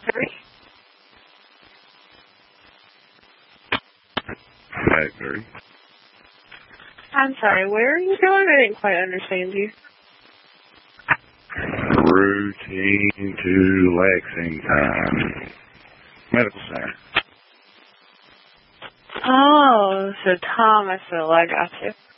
Sorry? Blackberry. I'm sorry, where are you going? I didn't quite understand you. Routine to Lexington. Medical center. Oh, so Thomasville, I got you.